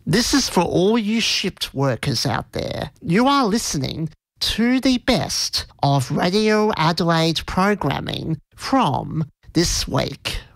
This is for all you shipped workers out there. You are listening to the best of Radio Adelaide programming from this week.